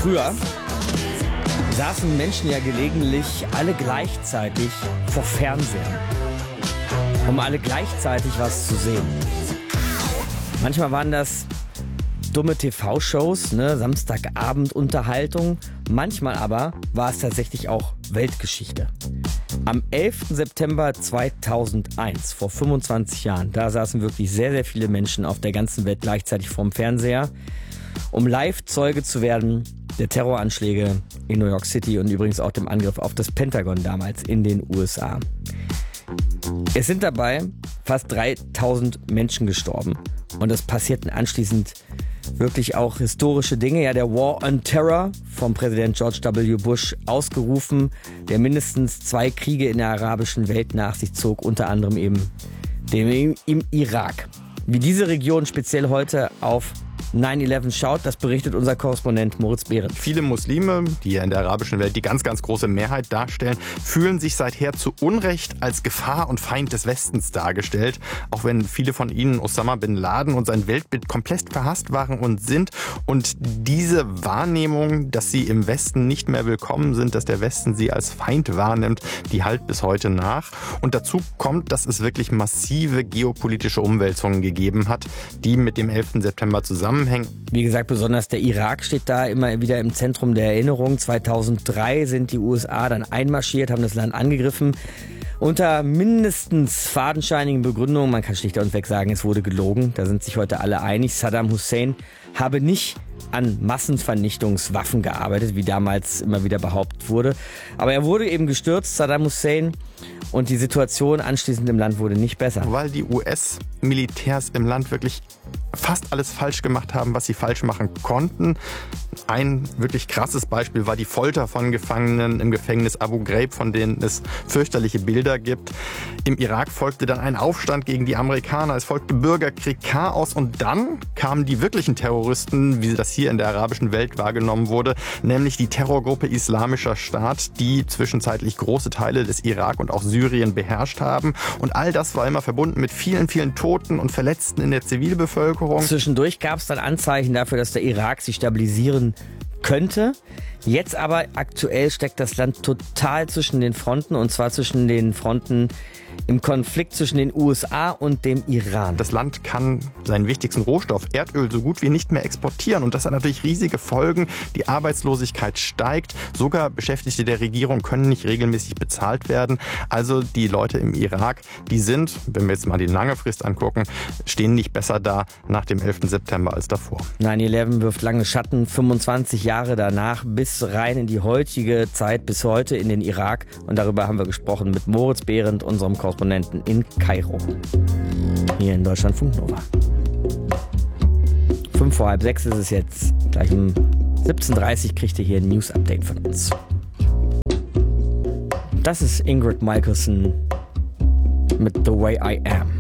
Früher saßen Menschen ja gelegentlich alle gleichzeitig vor Fernsehern, um alle gleichzeitig was zu sehen. Manchmal waren das dumme TV-Shows, Samstagabend-Unterhaltung. Manchmal aber war es tatsächlich auch Weltgeschichte. Am 11. September 2001, vor 25 Jahren, da saßen wirklich sehr, sehr viele Menschen auf der ganzen Welt gleichzeitig vorm Fernseher, um Live-Zeuge zu werden der Terroranschläge in New York City und übrigens auch dem Angriff auf das Pentagon damals in den USA. Es sind dabei fast 3000 Menschen gestorben und es passierten anschließend wirklich auch historische Dinge. Ja, der War on Terror vom Präsident George W. Bush ausgerufen, der mindestens 2 Kriege in der arabischen Welt nach sich zog, unter anderem eben dem im Irak. Wie diese Region speziell heute auf 9/11 schaut, das berichtet unser Korrespondent Moritz Behrendt. Viele Muslime, die ja in der arabischen Welt die ganz, ganz große Mehrheit darstellen, fühlen sich seither zu Unrecht als Gefahr und Feind des Westens dargestellt. Auch wenn viele von ihnen Osama bin Laden und sein Weltbild komplett verhasst waren und sind. Und diese Wahrnehmung, dass sie im Westen nicht mehr willkommen sind, dass der Westen sie als Feind wahrnimmt, die hallt bis heute nach. Und dazu kommt, dass es wirklich massive geopolitische Umwälzungen gegeben hat, die mit dem 11. September zusammenhängen. Wie gesagt, besonders der Irak steht da immer wieder im Zentrum der Erinnerung. 2003 sind die USA dann einmarschiert, haben das Land angegriffen. Unter mindestens fadenscheinigen Begründungen, man kann schlicht und weg sagen, es wurde gelogen. Da sind sich heute alle einig. Saddam Hussein habe nicht an Massenvernichtungswaffen gearbeitet, wie damals immer wieder behauptet wurde. Aber er wurde eben gestürzt, Saddam Hussein, und die Situation anschließend im Land wurde nicht besser. Weil die US-Militärs im Land wirklich fast alles falsch gemacht haben, was sie falsch machen konnten. Ein wirklich krasses Beispiel war die Folter von Gefangenen im Gefängnis Abu Ghraib, von denen es fürchterliche Bilder gibt. Im Irak folgte dann ein Aufstand gegen die Amerikaner, es folgte Bürgerkrieg, Chaos und dann kamen die wirklichen Terroristen, wie das hier in der arabischen Welt wahrgenommen wurde, nämlich die Terrorgruppe Islamischer Staat, die zwischenzeitlich große Teile des Irak und auch Syrien beherrscht haben. Und all das war immer verbunden mit vielen, vielen Toten und Verletzten in der Zivilbevölkerung. Zwischendurch gab es dann Anzeichen dafür, dass der Irak sich stabilisieren könnte. Jetzt aber aktuell steckt das Land total zwischen den Fronten, und zwar zwischen den Fronten im Konflikt zwischen den USA und dem Iran. Das Land kann seinen wichtigsten Rohstoff, Erdöl, so gut wie nicht mehr exportieren. Und das hat natürlich riesige Folgen. Die Arbeitslosigkeit steigt. Sogar Beschäftigte der Regierung können nicht regelmäßig bezahlt werden. Also die Leute im Irak, die sind, wenn wir jetzt mal die lange Frist angucken, stehen nicht besser da nach dem 11. September als davor. 9/11 wirft lange Schatten, 25 Jahre danach bis rein in die heutige Zeit, bis heute in den Irak. Und darüber haben wir gesprochen mit Moritz Behrendt, unserem Korrespondenten in Kairo. Hier in Deutschlandfunk Nova. 5:05 ist es jetzt. Gleich um 17:30 kriegt ihr hier ein News-Update von uns. Das ist Ingrid Michaelson mit The Way I Am.